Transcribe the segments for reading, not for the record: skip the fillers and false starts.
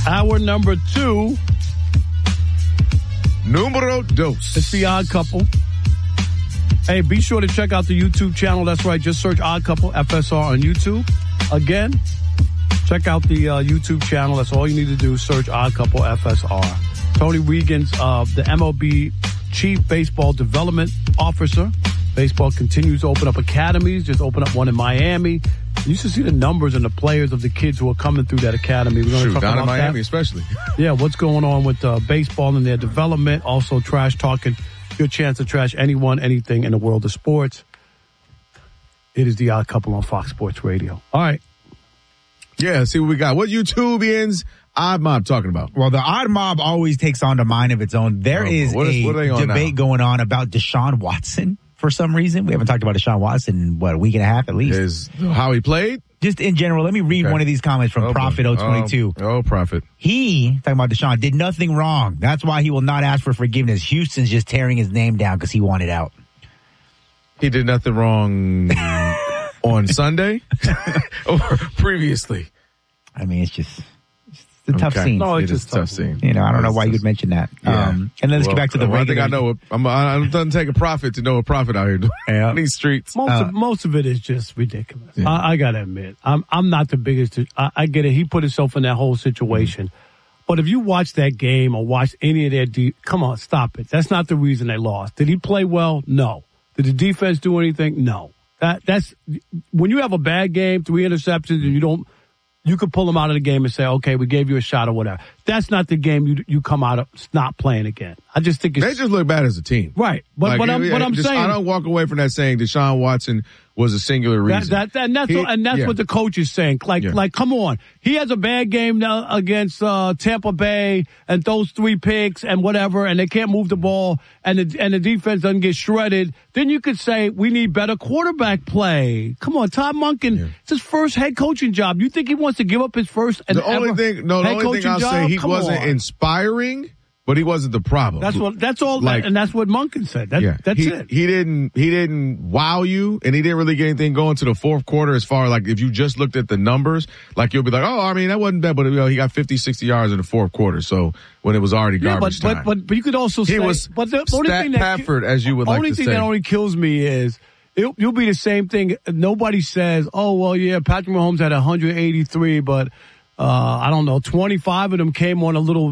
Hour number 2. Numero dos. It's the Odd Couple. Hey, be sure to check out the YouTube channel. That's right. Just search Odd Couple FSR on YouTube. Again, check out the YouTube channel. That's all you need to do. Search Odd Couple FSR. Tony Regan's the MLB Chief Baseball Development Officer. Baseball continues to open up academies. Just open up one in Miami. You should see the numbers and the players of the kids who are coming through that academy. We're going to talk down about in Miami, that. especially. Yeah, what's going on with baseball and their development. Also, trash talking. Your chance to trash anyone, anything in the world of sports. It is the Odd Couple on Fox Sports Radio. All right. Yeah, see what we got. What YouTubians Odd Mob talking about? Well, the Odd Mob always takes on a mind of its own. There is a debate going on about Deshaun Watson for some reason. We haven't talked about Deshaun Watson in, a week and a half at least. Is how he played? Just in general, let me read one of these comments from Prophet022. Prophet. He, talking about Deshaun, did nothing wrong. That's why he will not ask for forgiveness. Houston's just tearing his name down because he wanted out. He did nothing wrong on Sunday or previously? I mean, it's a tough scene. No, it's just a tough scene. You know, I don't know why you'd mention that. Yeah. And then let's get back to the regular. I think I know. I'm doesn't take a prophet to know a prophet out here in these streets. Most of it is just ridiculous. Yeah. I gotta admit, I'm not the biggest. I get it. He put himself in that whole situation. But if you watch that game or watch any of their come on, stop it. That's not the reason they lost. Did he play well? No. Did the defense do anything? No. That's when you have a bad game, 3 interceptions, and you could pull them out of the game and say, okay, we gave you a shot or whatever. That's not the game you come out of not playing again. I just think they just look bad as a team. Right. But I'm saying, I don't walk away from that saying Deshaun Watson was a singular reason. That's what the coach is saying. Like, come on. He has a bad game now against Tampa Bay and those 3 picks and whatever, and they can't move the ball, and the defense doesn't get shredded. Then you could say we need better quarterback play. Come on, Todd Monken. It's his first head coaching job. You think he wants to give up his first and the only thing I'll say, he wasn't inspiring. But he wasn't the problem. That's all. And that's what Monken said. That's it. He didn't wow you, and he didn't really get anything going to the fourth quarter as far like if you just looked at the numbers, like you'll be like, oh, I mean, that wasn't bad, but he got 50, 60 yards in the fourth quarter. So when it was already garbage time. But you could also say, he was the only thing Pafford, as you would like to say. The only thing that only kills me is you'll be the same thing. Nobody says, oh, well, yeah, Patrick Mahomes had 183, but I don't know, 25 of them came on a little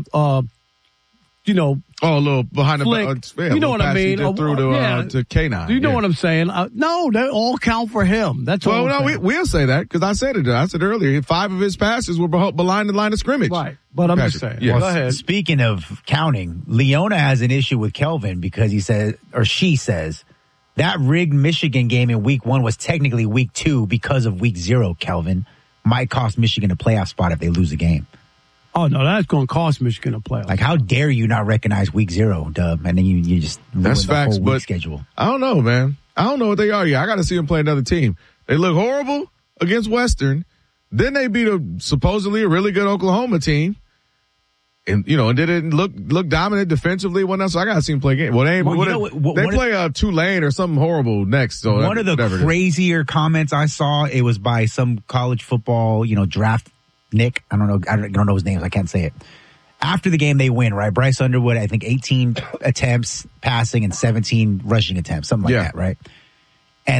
a little behind the you know what I mean? Through to K9. You know what I'm saying? No, they all count for him. That's all. Well, no, we'll say that because I said it. I said earlier, 5 of his passes were behind the line of scrimmage. Right, but I'm just saying. Yes. Go ahead. Speaking of counting, Leona has an issue with Kelvin because she says that rigged Michigan game in week 1 was technically week 2 because of week 0. Kelvin might cost Michigan a playoff spot if they lose a game. Oh, no, that's going to cost Michigan a playoff. Like, how dare you not recognize week 0, Dub, and then you just that's facts, the whole week schedule. I don't know, man. I don't know what they are yet. I got to see them play another team. They look horrible against Western. Then they beat supposedly a really good Oklahoma team. And, and didn't look dominant defensively. So I got to see them play again. Well, they play Tulane or something horrible next. So one of the crazier comments I saw, it was by some college football, draft Nick, I don't know his name. I can't say it. After the game, they win, right? Bryce Underwood, I think 18 attempts passing and 17 rushing attempts, something like that, right?